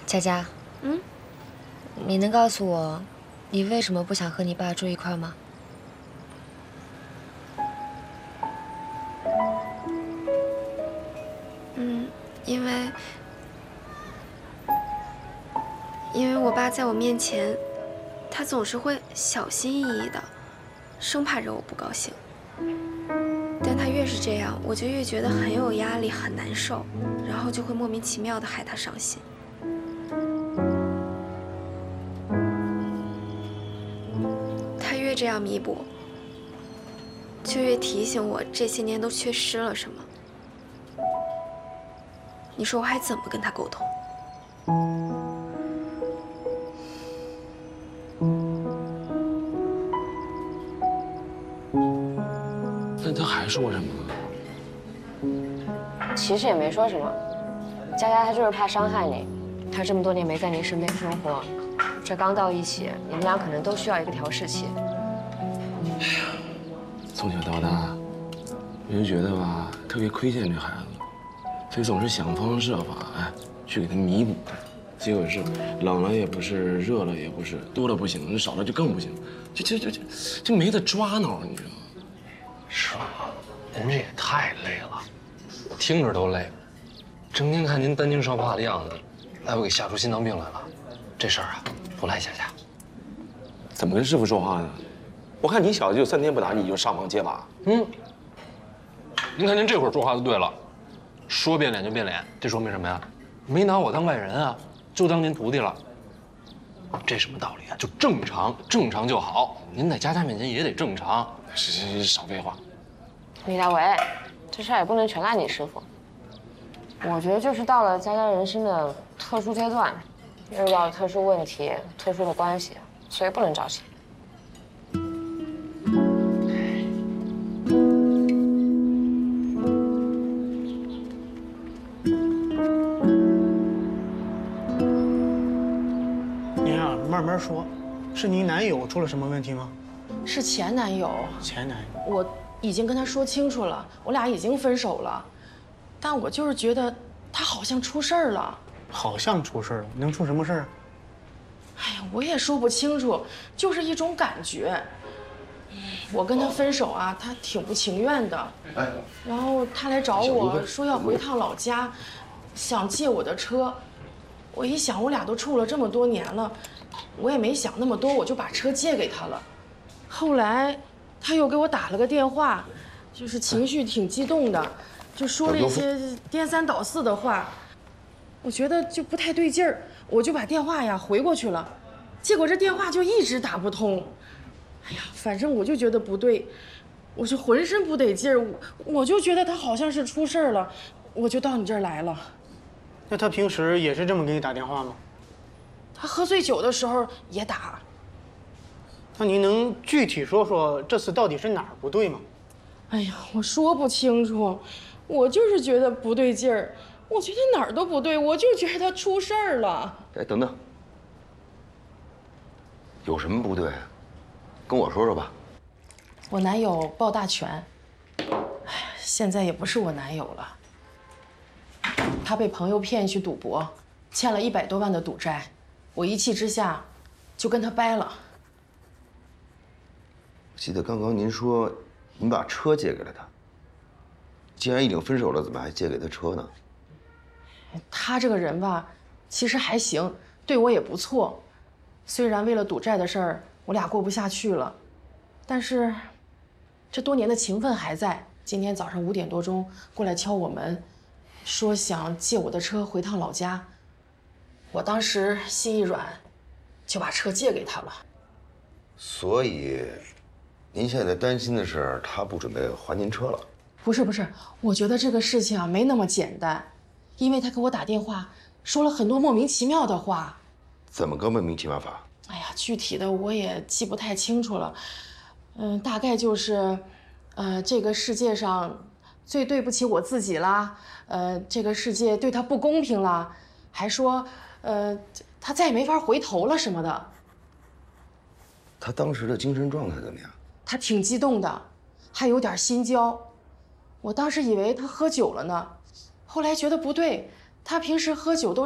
佳佳，你能告诉我，你为什么不想和你爸住一块吗？ 因为我爸在我面前，他总是会小心翼翼的，生怕惹我不高兴。但他越是这样，我就越觉得很有压力，很难受，然后就会莫名其妙的害他伤心。他越这样弥补，就越提醒我这些年都缺失了什么。你说我还怎么跟他沟通？ 那他还说什么？ 其实也没说什么，佳佳她就是怕伤害你，她这么多年没在你身边生活，这刚到一起，你们俩可能都需要一个调试期。 从小到大，我就觉得吧，特别亏欠这孩子，所以总是想方设法，去给他弥补。结果是冷了也不是，热了也不是，多了不行，少了就更不行，就没得抓挠，你知道吗？ 是啊，您这也太累了，我听着都累。整天看您担惊受怕的样子，赖我给吓出心脏病来了。这事儿啊，不赖佳佳。 怎么跟师傅说话呢？我看你小子就3天不打你就上房揭瓦。 您看您这会儿说话就对了，说变脸就变脸，这说明什么呀？没拿我当外人啊，就当您徒弟了。这什么道理啊？就正常，正常就好。您在佳佳面前也得正常。 是，少废话。 李大为，这事儿也不能全赖你师傅。我觉得就是到了佳佳人生的特殊阶段，遇到了特殊问题、特殊的关系，所以不能着急。 您啊，慢慢说。是您男友出了什么问题吗？ 是前男友。 前男友。 我已经跟他说清楚了，我俩已经分手了，但我就是觉得他好像出事儿了。 好像出事儿了，能出什么事儿啊？ 哎呀，我也说不清楚，就是一种感觉。我跟他分手啊，他挺不情愿的。然后他来找我说要回趟老家，想借我的车。我一想，我俩都处了这么多年了，我也没想那么多，我就把车借给他了。后来他又给我打了个电话，就是情绪挺激动的，就说了一些颠三倒四的话。我觉得就不太对劲儿，我就把电话呀回过去了，结果这电话就一直打不通。哎呀，反正我就觉得不对，我就浑身不得劲儿，我就觉得他好像是出事儿了，我就到你这儿来了。 那他平时也是这么给你打电话吗？ 他喝醉酒的时候也打。 那您能具体说说这次到底是哪儿不对吗？ 哎呀，我说不清楚，我就是觉得不对劲儿，我觉得哪儿都不对，我就觉得他出事儿了。 哎，等等，有什么不对？跟我说说吧。 我男友抱大全，哎呀，现在也不是我男友了。他被朋友骗去赌博，欠了100多万的赌债，我一气之下就跟他掰了。 我记得刚刚您说您把车借给了他，既然已经分手了，怎么还借给他车呢？ 他这个人吧，其实还行，对我也不错。虽然为了赌债的事儿，我俩过不下去了，但是这多年的情分还在。今天早上5点多钟过来敲我门，说想借我的车回趟老家。我当时心一软，就把车借给他了。 所以，您现在担心的是他不准备还您车了？ 不是，我觉得这个事情啊没那么简单，因为他给我打电话说了很多莫名其妙的话。 怎么个莫名其妙法？ 哎呀，具体的我也记不太清楚了。大概就是，这个世界上最对不起我自己啦，这个世界对他不公平啦，还说，他再也没法回头了什么的。 他当时的精神状态怎么样？ 他挺激动的，还有点心焦。我当时以为他喝酒了呢，后来觉得不对，他平时喝酒都